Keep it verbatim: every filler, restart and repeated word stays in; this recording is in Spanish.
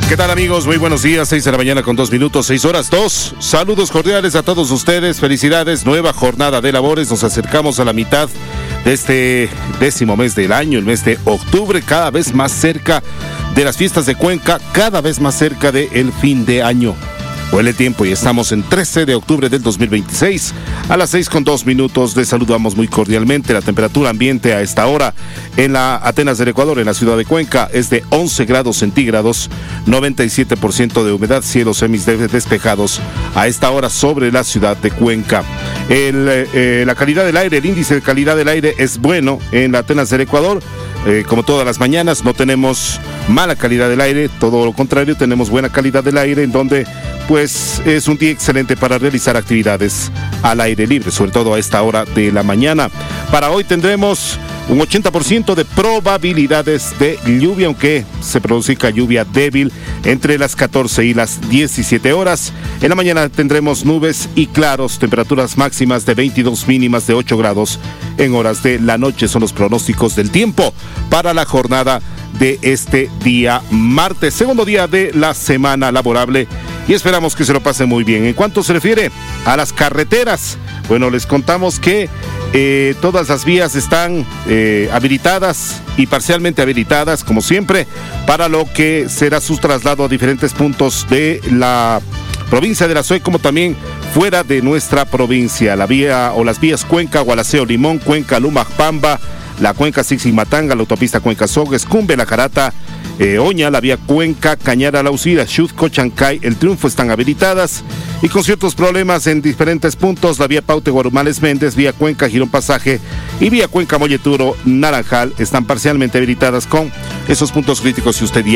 ¿Qué tal, amigos? Muy buenos días, seis de la mañana con dos minutos, seis horas dos. Saludos cordiales a todos ustedes, felicidades, nueva jornada de labores. Nos acercamos a la mitad de este décimo mes del año, el mes de octubre, cada vez más cerca de las fiestas de Cuenca, cada vez más cerca del fin de año. Huele el tiempo y estamos en trece de octubre del dos mil veintiséis. A las seis con dos minutos les saludamos muy cordialmente. La temperatura ambiente a esta hora en la Atenas del Ecuador, en la ciudad de Cuenca, es de once grados centígrados, noventa y siete por ciento de humedad, cielos semidespejados a esta hora sobre la ciudad de Cuenca. El, eh, la calidad del aire, el índice de calidad del aire es bueno en la Atenas del Ecuador. Eh, como todas las mañanas, no tenemos mala calidad del aire, todo lo contrario, tenemos buena calidad del aire, en donde pues es un día excelente para realizar actividades al aire libre, sobre todo a esta hora de la mañana. Para hoy tendremos un ochenta por ciento de probabilidades de lluvia, aunque se produzca lluvia débil entre las catorce y las diecisiete horas. En la mañana tendremos nubes y claros, temperaturas máximas de veintidós, mínimas de ocho grados en horas de la noche. Son los pronósticos del tiempo para la jornada de este día martes, segundo día de la semana laborable, y esperamos que se lo pase muy bien. En cuanto se refiere a las carreteras, bueno, les contamos que eh, todas las vías están eh, habilitadas y parcialmente habilitadas, como siempre, para lo que será su traslado a diferentes puntos de la provincia de la S O E, como también fuera de nuestra provincia. La vía o las vías Cuenca, Gualaceo, Limón, Cuenca, Lumajpamba, la Cuenca Sixi-Matanga, la autopista Cuenca-Sogues, Cumbe, La Jarata, eh, Oña, la vía Cuenca, Cañara, Lausira, Xutco, Chancay, El Triunfo están habilitadas, y con ciertos problemas en diferentes puntos, la vía Paute, Guarumales, Méndez, vía Cuenca, Girón Pasaje y vía Cuenca, Molleturo, Naranjal están parcialmente habilitadas con esos puntos críticos. Si usted ya